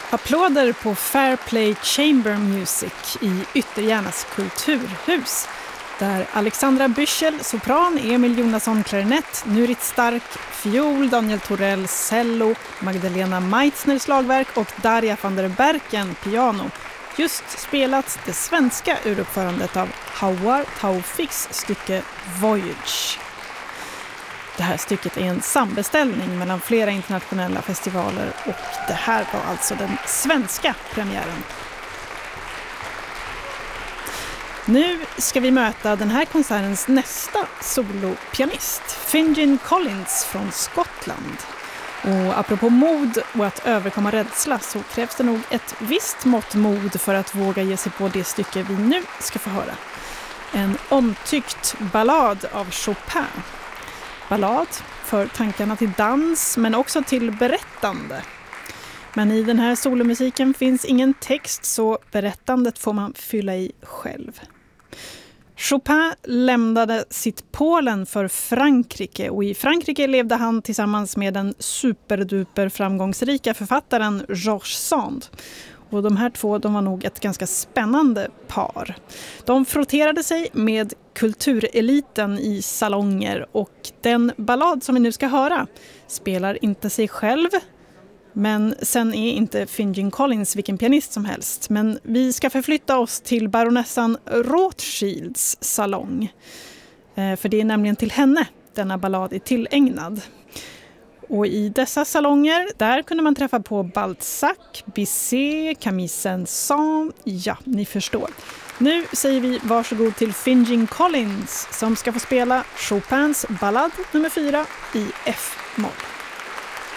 Applåder på Fairplay Chamber Music i Ytterjärnas kulturhus. Där Alexandra Büschel, sopran, Emil Jonasson, klarinett, Nurit Stark, fiol, Daniel Torell, cello, Magdalena Meitzner, slagverk och Darja van der Berken, piano. Just spelat det svenska uruppförandet av Hawar Taufiks stycke Voyage. Det här stycket är en sambeställning mellan flera internationella festivaler och det här var alltså den svenska premiären. Nu ska vi möta den här konsertens nästa solopianist, Finjin Collins från Skottland. Och apropå mod och att överkomma rädsla så krävs det nog ett visst mått mod för att våga ge sig på det stycke vi nu ska få höra. En omtyckt ballad av Chopin. Ballad för tankarna till dans men också till berättande. Men i den här solomusiken finns ingen text så berättandet får man fylla i själv. Chopin lämnade sitt Polen för Frankrike och i Frankrike levde han tillsammans med den superduper framgångsrika författaren Georges Sand. Och de här två var nog ett ganska spännande par. De frotterade sig med kultureliten i salonger och den ballad som vi nu ska höra spelar inte sig själv. Men sen är inte Finjin Collins vilken pianist som helst. Men vi ska förflytta oss till baronessan Rothschilds salong. För det är nämligen till henne denna ballad är tillägnad. Och i dessa salonger, där kunde man träffa på Balzac, Bizet, Camille Saint-Saëns. Ja, ni förstår. Nu säger vi varsågod till Finjin Collins som ska få spela Chopins ballad nummer 4 i F-moll.